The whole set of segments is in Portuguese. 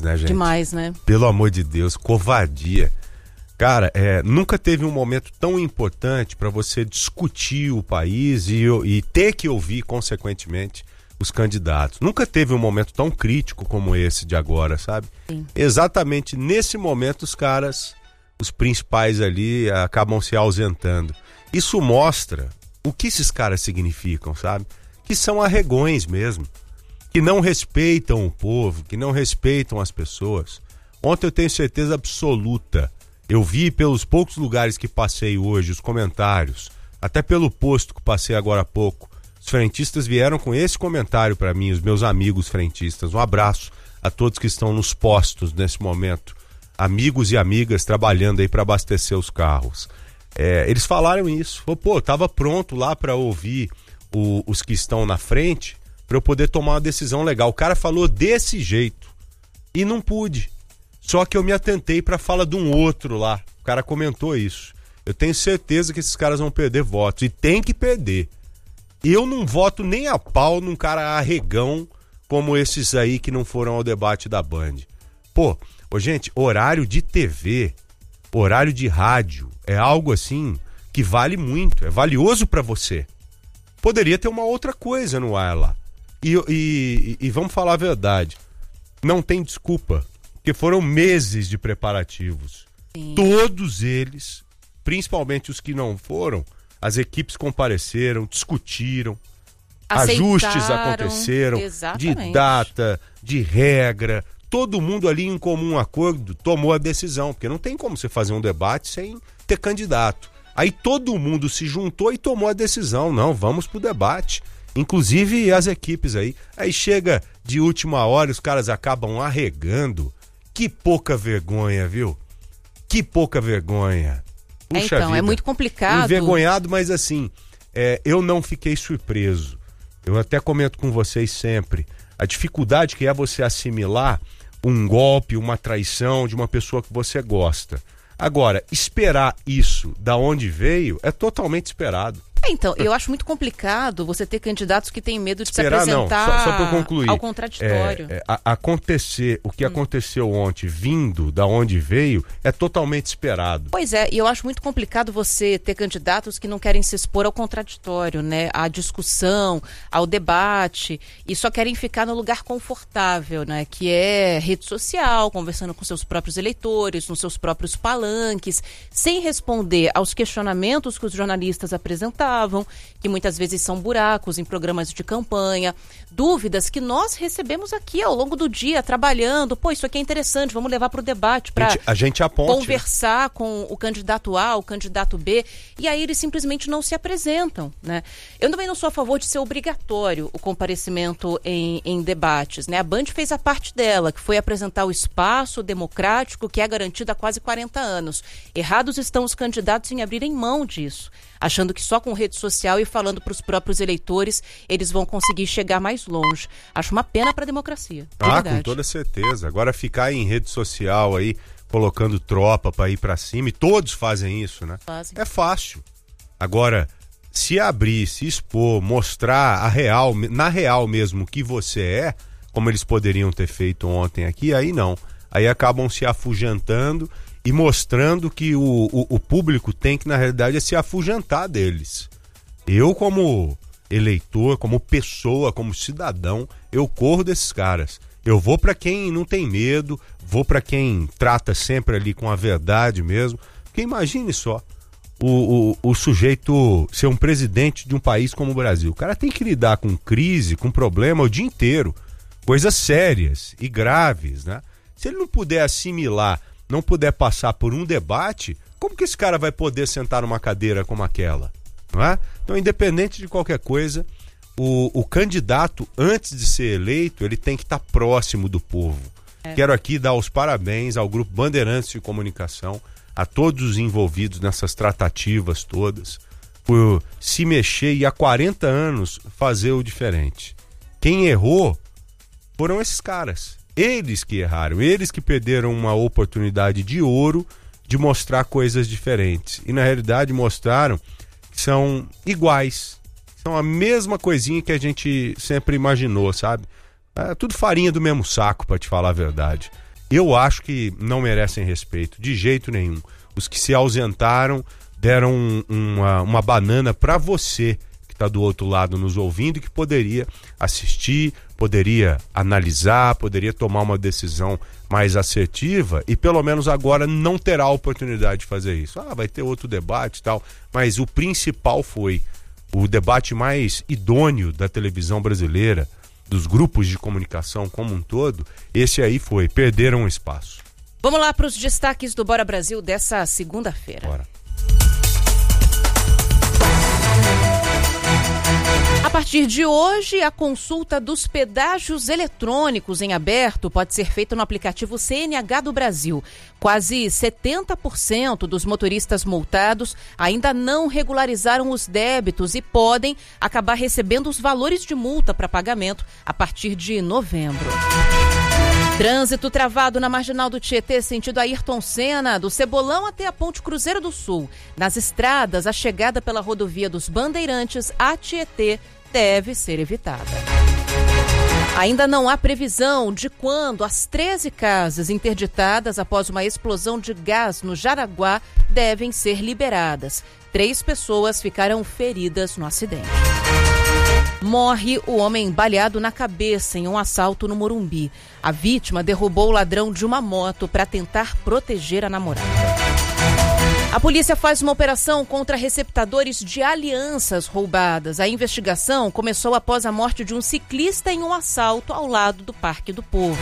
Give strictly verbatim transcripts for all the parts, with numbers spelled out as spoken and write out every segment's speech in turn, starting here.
né, gente? Demais, né? Pelo amor de Deus, covardia. Cara, é, nunca teve um momento tão importante para você discutir o país e, e ter que ouvir, consequentemente, os candidatos. Nunca teve um momento tão crítico como esse de agora, sabe? Sim. Exatamente nesse momento os caras, os principais ali, acabam se ausentando. Isso mostra o que esses caras significam, sabe? Que são arregões mesmo, que não respeitam o povo, que não respeitam as pessoas. Ontem eu tenho certeza absoluta, eu vi pelos poucos lugares que passei hoje, os comentários, até pelo posto que passei agora há pouco, os frentistas vieram com esse comentário para mim, os meus amigos frentistas. Um abraço a todos que estão nos postos nesse momento, amigos e amigas trabalhando aí para abastecer os carros. É, eles falaram isso, pô, tava pronto lá para ouvir o, os que estão na frente, para eu poder tomar uma decisão legal. O cara falou desse jeito e não pude. Só que eu me atentei para a fala de um outro lá. O cara comentou isso. Eu tenho certeza que esses caras vão perder votos. E tem que perder. Eu não voto nem a pau num cara arregão como esses aí que não foram ao debate da Band. Pô, ô, gente, horário de T V, horário de rádio, é algo assim que vale muito. É valioso para você. Poderia ter uma outra coisa no ar lá. E, e, e vamos falar a verdade. Não tem desculpa. Porque foram meses de preparativos. Sim. Todos eles, principalmente os que não foram, as equipes compareceram, discutiram, aceitaram, ajustes aconteceram, exatamente, de data, de regra. Todo mundo ali em comum acordo tomou a decisão, porque não tem como você fazer um debate sem ter candidato. Aí todo mundo se juntou e tomou a decisão. Não, vamos pro debate. Inclusive as equipes aí. Aí chega de última hora, os caras acabam arregando. Que pouca vergonha, viu? Que pouca vergonha. Puxa é, então, vida. É muito complicado. Envergonhado, mas assim, é, eu não fiquei surpreso. Eu até comento com vocês sempre. A dificuldade que é você assimilar um golpe, uma traição de uma pessoa que você gosta. Agora, esperar isso da onde veio é totalmente esperado. É, então, eu acho muito complicado você ter candidatos que têm medo de Esperar, se apresentar não, só, só para concluir, ao contraditório. É, é, a, acontecer, o que hum. aconteceu ontem, vindo da onde veio, é totalmente esperado. Pois é, e eu acho muito complicado você ter candidatos que não querem se expor ao contraditório, né? À discussão, ao debate, e só querem ficar no lugar confortável, né? Que é rede social, conversando com seus próprios eleitores, nos seus próprios palanques, sem responder aos questionamentos que os jornalistas apresentaram, que muitas vezes são buracos em programas de campanha, dúvidas que nós recebemos aqui ao longo do dia, trabalhando. Pô, isso aqui é interessante, vamos levar para o debate, para a gente aponte, conversar com o candidato A, o candidato B, e aí eles simplesmente não se apresentam, né? Eu também não sou a favor de ser obrigatório o comparecimento em, em debates, né? A Band fez a parte dela, que foi apresentar o espaço democrático que é garantido há quase quarenta anos. Errados estão os candidatos em abrirem mão disso, achando que só com rede social e falando para os próprios eleitores eles vão conseguir chegar mais longe. Acho uma pena para a democracia. Ah, verdade. Com toda certeza. Agora ficar em rede social aí, colocando tropa para ir para cima, e todos fazem isso, né? Fazem. É fácil. Agora, se abrir, se expor, mostrar a real, na real mesmo, o que você é, como eles poderiam ter feito ontem aqui, aí não. Aí acabam se afugentando e mostrando que o, o, o público tem que, na realidade, é se afugentar deles. Eu, como eleitor, como pessoa, como cidadão, eu corro desses caras. Eu vou para quem não tem medo, vou para quem trata sempre ali com a verdade mesmo. Porque imagine só, o, o, o sujeito ser um presidente de um país como o Brasil. O cara tem que lidar com crise, com problema o dia inteiro. Coisas sérias e graves, né? Se ele não puder assimilar, não puder passar por um debate, como que esse cara vai poder sentar numa cadeira como aquela? Não é? Então, independente de qualquer coisa, o, o candidato, antes de ser eleito, ele tem que estar próximo do povo. É. Quero aqui dar os parabéns ao Grupo Bandeirantes de Comunicação, a todos os envolvidos nessas tratativas todas, por se mexer e há quarenta anos fazer o diferente. Quem errou foram esses caras. Eles que erraram, eles que perderam uma oportunidade de ouro de mostrar coisas diferentes. E na realidade mostraram que são iguais, são a mesma coisinha que a gente sempre imaginou, sabe? É tudo farinha do mesmo saco, para te falar a verdade. Eu acho que não merecem respeito, de jeito nenhum. Os que se ausentaram deram um, uma, uma banana para você que está do outro lado nos ouvindo e que poderia assistir, poderia analisar, poderia tomar uma decisão mais assertiva e pelo menos agora não terá a oportunidade de fazer isso. Ah, vai ter outro debate e tal, mas o principal foi o debate mais idôneo da televisão brasileira, dos grupos de comunicação como um todo, esse aí foi, perderam espaço. Vamos lá para os destaques do Bora Brasil dessa segunda-feira. Bora. A partir de hoje, a consulta dos pedágios eletrônicos em aberto pode ser feita no aplicativo C N H do Brasil. Quase setenta por cento dos motoristas multados ainda não regularizaram os débitos e podem acabar recebendo os valores de multa para pagamento a partir de novembro. Trânsito travado na Marginal do Tietê, sentido Ayrton Senna, do Cebolão até a Ponte Cruzeiro do Sul. Nas estradas, a chegada pela rodovia dos Bandeirantes a Tietê deve ser evitada. Ainda não há previsão de quando as treze casas interditadas após uma explosão de gás no Jaraguá devem ser liberadas. Três pessoas ficaram feridas no acidente. Morre o homem baleado na cabeça em um assalto no Morumbi. A vítima derrubou o ladrão de uma moto para tentar proteger a namorada. A polícia faz uma operação contra receptadores de alianças roubadas. A investigação começou após a morte de um ciclista em um assalto ao lado do Parque do Povo.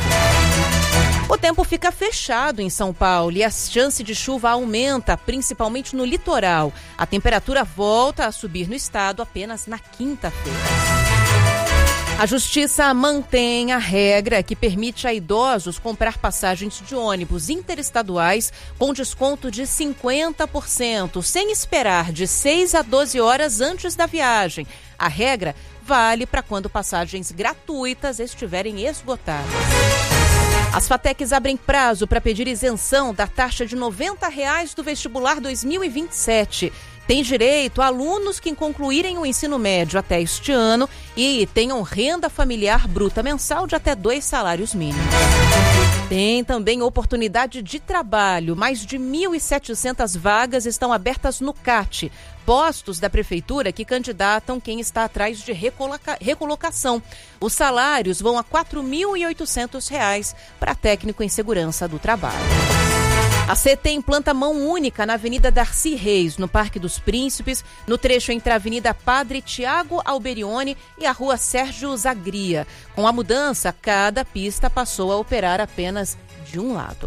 O tempo fica fechado em São Paulo e a chance de chuva aumenta, principalmente no litoral. A temperatura volta a subir no estado apenas na quinta-feira. A Justiça mantém a regra que permite a idosos comprar passagens de ônibus interestaduais com desconto de cinquenta por cento, sem esperar de seis a doze horas antes da viagem. A regra vale para quando passagens gratuitas estiverem esgotadas. As FATECs abrem prazo para pedir isenção da taxa de noventa reais do vestibular dois mil e vinte e sete. Tem direito a alunos que concluírem o ensino médio até este ano e tenham renda familiar bruta mensal de até dois salários mínimos. Tem também oportunidade de trabalho. Mais de mil e setecentas vagas estão abertas no C A T, postos da prefeitura que candidatam quem está atrás de recoloca- recolocação. Os salários vão a quatro mil e oitocentos reais para técnico em segurança do trabalho. A C T implanta mão única na Avenida Darcy Reis, no Parque dos Príncipes, no trecho entre a Avenida Padre Tiago Alberione e a Rua Sérgio Zagria. Com a mudança, cada pista passou a operar apenas de um lado.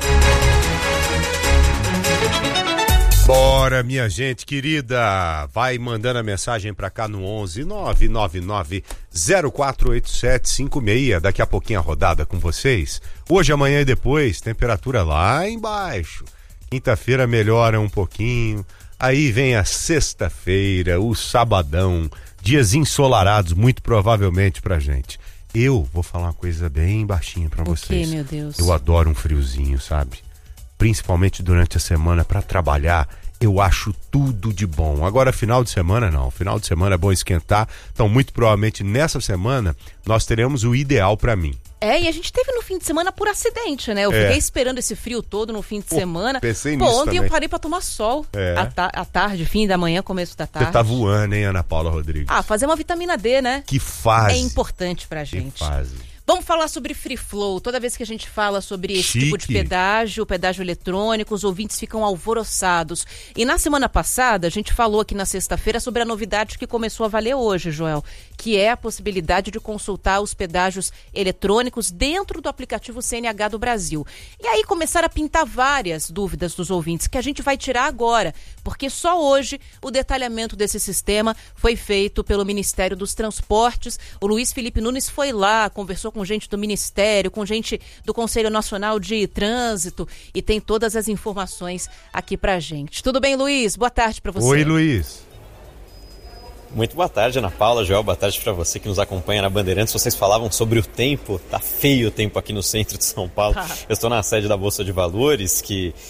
Bora, minha gente querida, vai mandando a mensagem pra cá no onze nove nove nove zero quatro oito sete cinco seis. Daqui a pouquinho a rodada com vocês. Hoje, amanhã e depois, temperatura lá embaixo. Quinta-feira melhora um pouquinho. Aí vem a sexta-feira, o sabadão, dias ensolarados, muito provavelmente pra gente. Eu vou falar uma coisa bem baixinha pra vocês. O quê, meu Deus? Eu adoro um friozinho, sabe? Principalmente durante a semana para trabalhar, eu acho tudo de bom. Agora, final de semana não, final de semana é bom esquentar, então muito provavelmente nessa semana nós teremos o ideal para mim. É, e a gente teve no fim de semana por acidente, né? Eu É. fiquei esperando esse frio todo no fim de Pô, semana. pensei Pô, nisso ontem também. eu parei pra tomar sol. É. À, ta- à tarde, fim da manhã, começo da tarde. Você tá voando, hein, Ana Paula Rodrigues? Ah, fazer uma vitamina D, né? Que fase. É importante pra Que gente. fase. Vamos falar sobre Free Flow. Toda vez que a gente fala sobre esse Chique. tipo de pedágio, pedágio eletrônico, os ouvintes ficam alvoroçados. E na semana passada, a gente falou aqui na sexta-feira sobre a novidade que começou a valer hoje, Joel, que é a possibilidade de consultar os pedágios eletrônicos dentro do aplicativo C N H do Brasil. E aí começaram a pintar várias dúvidas dos ouvintes, que a gente vai tirar agora, porque só hoje o detalhamento desse sistema foi feito pelo Ministério dos Transportes. O Luiz Felipe Nunes foi lá, conversou com gente do Ministério, com gente do Conselho Nacional de Trânsito e tem todas as informações aqui pra gente. Tudo bem, Luiz? Boa tarde pra você. Oi, Luiz. Muito boa tarde, Ana Paula, Joel, boa tarde para você que nos acompanha na Bandeirantes. Vocês falavam sobre o tempo, tá feio o tempo aqui no centro de São Paulo. Ah. Eu estou na sede da Bolsa de Valores, que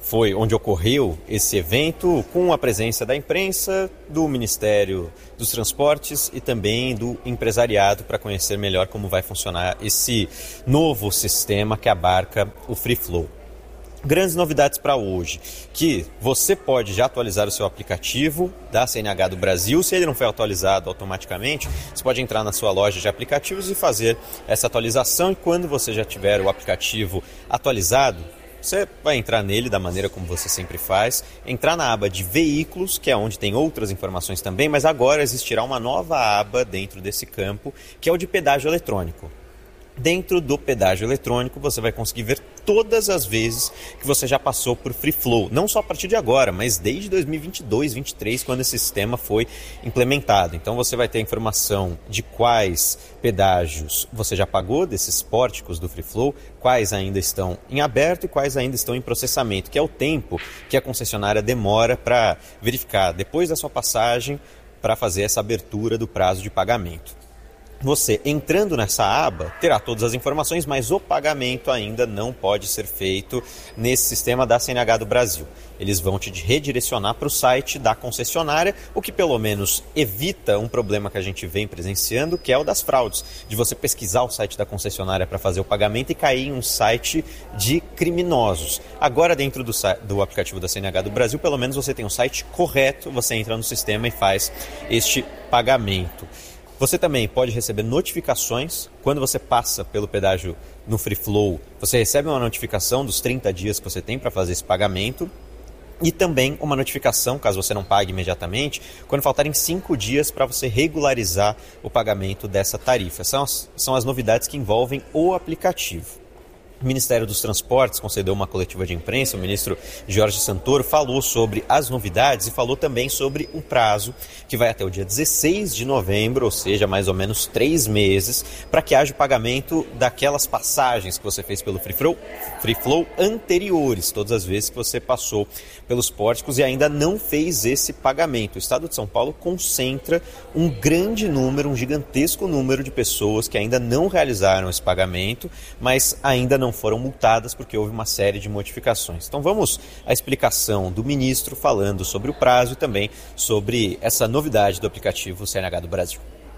foi onde ocorreu esse evento, com a presença da imprensa, do Ministério dos Transportes e também do empresariado, para conhecer melhor como vai funcionar esse novo sistema que abarca o Free Flow. Grandes novidades para hoje, que você pode já atualizar o seu aplicativo da C N H do Brasil. Se ele não foi atualizado automaticamente, você pode entrar na sua loja de aplicativos e fazer essa atualização. E quando você já tiver o aplicativo atualizado, você vai entrar nele da maneira como você sempre faz, entrar na aba de veículos, que é onde tem outras informações também, mas agora existirá uma nova aba dentro desse campo, que é o de pedágio eletrônico. Dentro do pedágio eletrônico, você vai conseguir ver todas as vezes que você já passou por Free Flow. Não só a partir de agora, mas desde dois mil e vinte e dois, dois mil e vinte e três, quando esse sistema foi implementado. Então você vai ter a informação de quais pedágios você já pagou desses pórticos do Free Flow, quais ainda estão em aberto e quais ainda estão em processamento, que é o tempo que a concessionária demora para verificar depois da sua passagem para fazer essa abertura do prazo de pagamento. Você, entrando nessa aba, terá todas as informações, mas o pagamento ainda não pode ser feito nesse sistema da C N H do Brasil. Eles vão te redirecionar para o site da concessionária, o que pelo menos evita um problema que a gente vem presenciando, que é o das fraudes, de você pesquisar o site da concessionária para fazer o pagamento e cair em um site de criminosos. Agora, dentro do, do aplicativo da C N H do Brasil, pelo menos você tem um site correto, você entra no sistema e faz este pagamento. Você também pode receber notificações quando você passa pelo pedágio no Free Flow. Você recebe uma notificação dos trinta dias que você tem para fazer esse pagamento e também uma notificação, caso você não pague imediatamente, quando faltarem cinco dias para você regularizar o pagamento dessa tarifa. São as, são as novidades que envolvem o aplicativo. O Ministério dos Transportes concedeu uma coletiva de imprensa, o ministro Jorge Santoro falou sobre as novidades e falou também sobre um prazo que vai até o dia dezesseis de novembro, ou seja, mais ou menos três meses, para que haja o pagamento daquelas passagens que você fez pelo Free Flow, Free Flow anteriores, todas as vezes que você passou pelos pórticos e ainda não fez esse pagamento. O Estado de São Paulo concentra um grande número, um gigantesco número de pessoas que ainda não realizaram esse pagamento, mas ainda não foram multadas porque houve uma série de modificações. Então vamos à explicação do ministro falando sobre o prazo e também sobre essa novidade do aplicativo C N H do Brasil.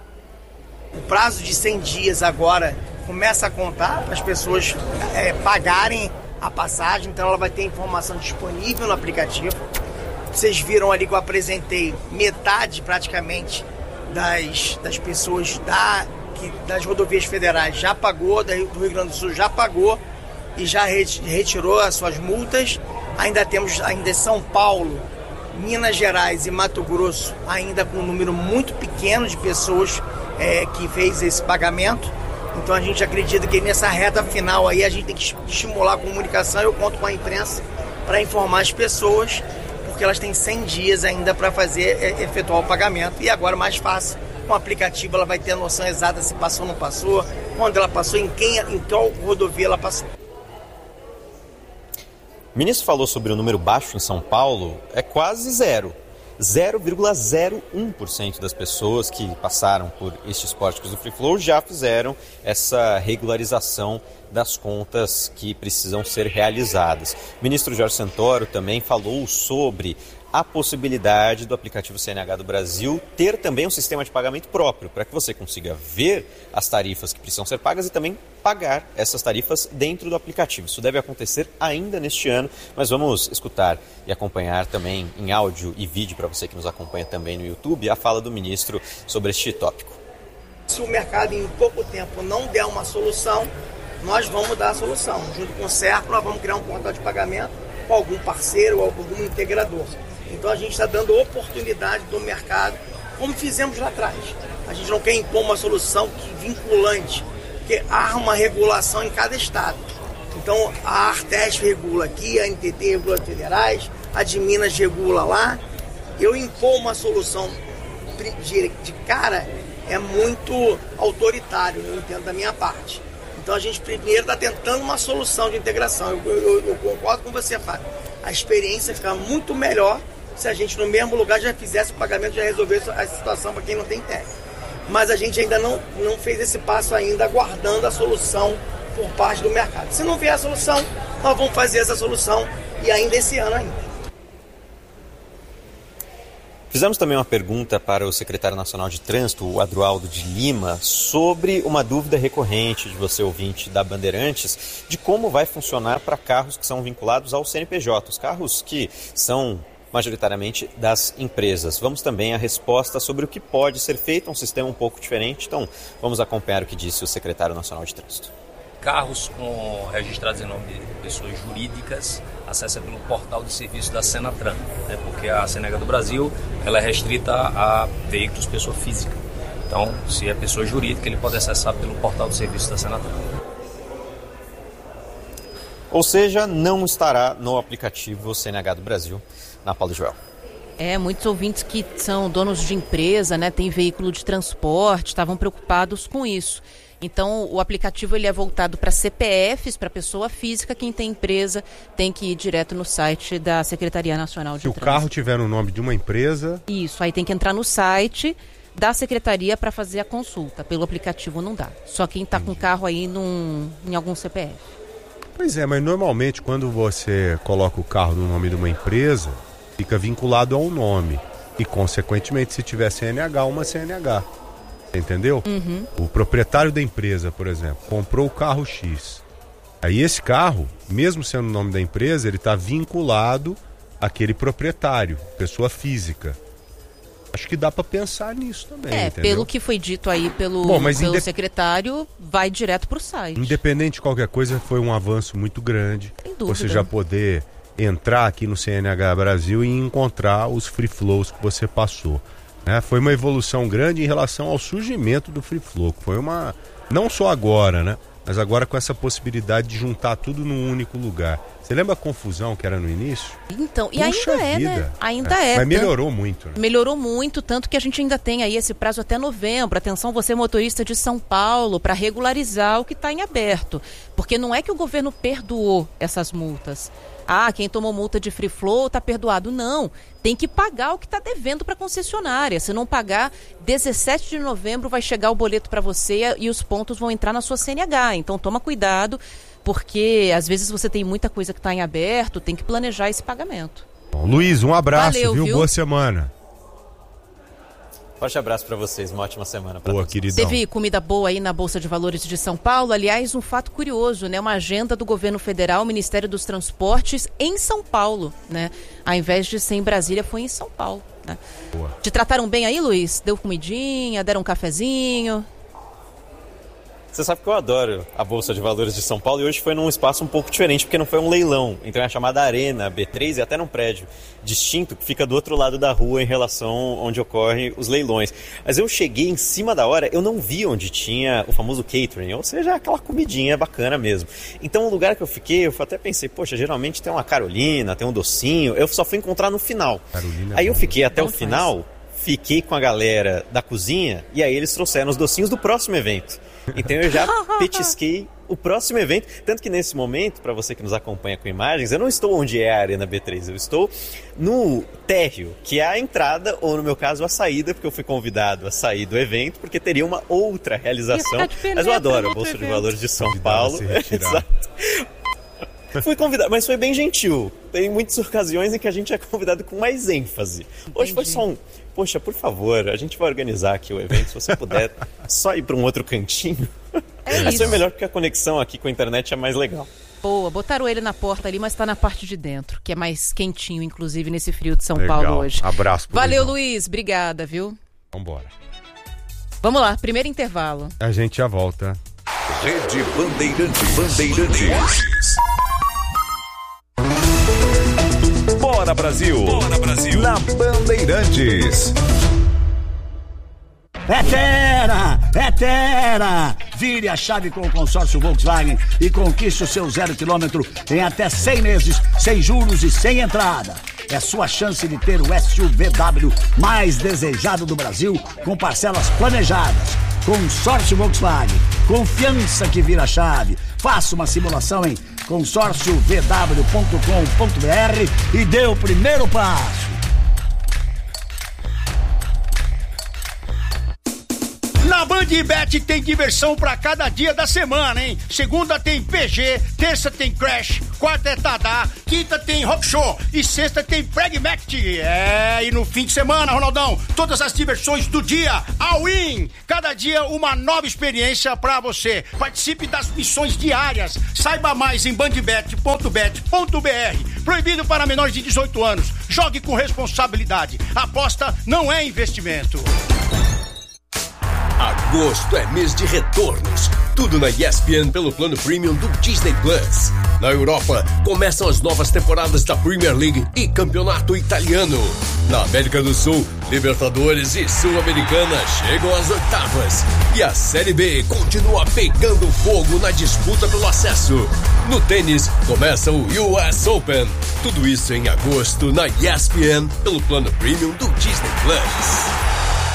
O prazo de cem dias agora começa a contar para as pessoas é, pagarem a passagem, então ela vai ter informação disponível no aplicativo. Vocês viram ali que eu apresentei metade praticamente das, das pessoas da que das rodovias federais já pagou, do Rio Grande do Sul já pagou e já retirou as suas multas. Ainda temos ainda São Paulo, Minas Gerais e Mato Grosso, ainda com um número muito pequeno de pessoas é, que fez esse pagamento. Então a gente acredita que nessa reta final aí a gente tem que estimular a comunicação. Eu conto com a imprensa para informar as pessoas, porque elas têm cem dias ainda para fazer, efetuar o pagamento. E agora mais fácil. Com o aplicativo ela vai ter a noção exata se passou ou não passou, quando ela passou, em, quem, em qual rodovia ela passou. O ministro falou sobre o número baixo em São Paulo, é quase zero. zero vírgula zero um por cento das pessoas que passaram por estes pórticos do Free Flow já fizeram essa regularização das contas que precisam ser realizadas. O ministro Jorge Santoro também falou sobre a possibilidade do aplicativo C N H do Brasil ter também um sistema de pagamento próprio, para que você consiga ver as tarifas que precisam ser pagas e também pagar essas tarifas dentro do aplicativo. Isso deve acontecer ainda neste ano, mas vamos escutar e acompanhar também em áudio e vídeo, para você que nos acompanha também no YouTube, a fala do ministro sobre este tópico. Se o mercado em pouco tempo não der uma solução, nós vamos dar a solução. Junto com o Serco, nós vamos criar um portal de pagamento com algum parceiro ou algum integrador. Então a gente está dando oportunidade do mercado, como fizemos lá atrás. A gente não quer impor uma solução que, vinculante, porque há uma regulação em cada estado. Então a Artesp regula aqui, a N T T regula federais, a de Minas regula lá. Eu impor uma solução de, de cara é muito autoritário, eu entendo da minha parte. Então a gente primeiro está tentando uma solução de integração. Eu, eu, eu concordo com você, Fábio. A experiência fica muito melhor se a gente no mesmo lugar já fizesse o pagamento, já resolvesse a situação para quem não tem técnico. Mas a gente ainda não, não fez esse passo ainda, aguardando a solução por parte do mercado. Se não vier a solução, nós vamos fazer essa solução e ainda esse ano ainda. Fizemos também uma pergunta para o secretário nacional de trânsito, o Adroaldo de Lima, sobre uma dúvida recorrente de você, ouvinte da Bandeirantes, de como vai funcionar para carros que são vinculados ao C N P J, os carros que são majoritariamente das empresas. Vamos também à resposta sobre o que pode ser feito, um sistema um pouco diferente. Então, vamos acompanhar o que disse o secretário nacional de trânsito. Carros com registrados em nome de pessoas jurídicas acessa pelo portal de serviço da Senatran, né? Porque a C N H do Brasil ela é restrita a veículos pessoa física. Então, se é pessoa jurídica, ele pode acessar pelo portal de serviço da Senatran. Ou seja, não estará no aplicativo C N H do Brasil, na Paulo Joel. É, muitos ouvintes que são donos de empresa, né, têm veículo de transporte, estavam preocupados com isso. Então, o aplicativo ele é voltado para C P Fs, para pessoa física. Quem tem empresa tem que ir direto no site da Secretaria Nacional de Se Trânsito. Se o carro tiver no nome de uma empresa... Isso, aí tem que entrar no site da Secretaria para fazer a consulta. Pelo aplicativo não dá. Só quem está com o carro aí num, em algum C P F. Pois é, mas normalmente quando você coloca o carro no nome de uma empresa, fica vinculado ao nome. E, consequentemente, se tiver C N H, uma C N H. Entendeu? Uhum. O proprietário da empresa, por exemplo, comprou o carro X. Aí esse carro, mesmo sendo o nome da empresa, ele está vinculado àquele proprietário, pessoa física. Acho que dá para pensar nisso também. É, entendeu? Pelo que foi dito aí pelo, Bom, mas pelo inde... secretário, vai direto para o site. Independente de qualquer coisa, foi um avanço muito grande. Sem dúvida. Você já poder entrar aqui no C N H Brasil e encontrar os free flows que você passou. É, foi uma evolução grande em relação ao surgimento do Free Flow. Foi uma... Não só agora, né? Mas agora com essa possibilidade de juntar tudo num único lugar. Você lembra a confusão que era no início? Então, e Puxa ainda é, vida. né? Ainda é. é. Mas tanto... melhorou muito, né? Melhorou muito, tanto que a gente ainda tem aí esse prazo até novembro. Atenção, você motorista de São Paulo, para regularizar o que está em aberto. Porque não é que o governo perdoou essas multas. Ah, quem tomou multa de free flow está perdoado. Não, tem que pagar o que está devendo para a concessionária. Se não pagar, dezessete de novembro vai chegar o boleto para você e os pontos vão entrar na sua C N H. Então toma cuidado, porque às vezes você tem muita coisa que está em aberto, tem que planejar esse pagamento. Bom, Luiz, um abraço, Valeu, viu? viu? Boa semana. Forte abraço para vocês, uma ótima semana para Boa, todos. queridão. Teve comida boa aí na Bolsa de Valores de São Paulo. Aliás, um fato curioso, né? Uma agenda do governo federal, Ministério dos Transportes, em São Paulo, né? Ao invés de ser em Brasília, foi em São Paulo, né? Boa. Te trataram bem aí, Luiz? Deu comidinha, deram um cafezinho? Você sabe que eu adoro a Bolsa de Valores de São Paulo e hoje foi num espaço um pouco diferente, porque não foi um leilão. Então é a chamada Arena B três e até num prédio distinto que fica do outro lado da rua em relação onde ocorrem os leilões. Mas eu cheguei em cima da hora, eu não vi onde tinha o famoso catering, ou seja, aquela comidinha bacana mesmo. Então o lugar que eu fiquei, eu até pensei, poxa, geralmente tem uma Carolina, tem um docinho, eu só fui encontrar no final. Carolina é aí eu bom. fiquei até Bom o final, fiquei com a galera da cozinha e aí eles trouxeram os docinhos do próximo evento. Então eu já petisquei o próximo evento, tanto que nesse momento, para você que nos acompanha com imagens, eu não estou onde é a Arena B três, eu estou no térreo, que é a entrada, ou no meu caso a saída, porque eu fui convidado a sair do evento, porque teria uma outra realização, mas eu adoro a Bolsa de Valores de São Paulo. Exato. Fui convidado, mas foi bem gentil. Tem muitas ocasiões em que a gente é convidado com mais ênfase. Hoje foi só um, poxa, por favor, a gente vai organizar aqui o evento, se você puder só ir para um outro cantinho. É Mas isso. foi melhor porque a conexão aqui com a internet é mais legal. Boa, botaram ele na porta ali, mas tá na parte de dentro, que é mais quentinho, inclusive, nesse frio de São Legal. Paulo hoje. Abraço pro Valeu, Luizão. Luiz. Obrigada, viu? Vambora. Vamos lá, primeiro intervalo. A gente já volta. Rede Bandeirantes. Bandeirantes. Bora Brasil. Bora Brasil. Na Bandeirantes. É Terra! É Terra! Vire a chave com o consórcio Volkswagen e conquiste o seu zero quilômetro em até cem meses, sem juros e sem entrada. É sua chance de ter o S U V W mais desejado do Brasil com parcelas planejadas. Consórcio Volkswagen. Confiança que vira chave. Faça uma simulação em consórcio v w ponto com ponto b r e dê o primeiro passo. Na Bandbet tem diversão pra cada dia da semana, hein? Segunda tem P G, terça tem Crash, quarta é Tadá, quinta tem Rock Show e sexta tem Pragmatic. É, e no fim de semana, Ronaldão, todas as diversões do dia, all-in. Cada dia uma nova experiência pra você. Participe das missões diárias. Saiba mais em bandbet ponto bet ponto b r. Proibido para menores de dezoito anos. Jogue com responsabilidade. Aposta não é investimento. Agosto é mês de retornos. Tudo na E S P N pelo plano premium do Disney Plus. Na Europa, começam as novas temporadas da Premier League e Campeonato Italiano. Na América do Sul, Libertadores e Sul-Americana chegam às oitavas. E a Série B continua pegando fogo na disputa pelo acesso. No tênis, começa o U S Open. Tudo isso em agosto na E S P N pelo plano premium do Disney Plus.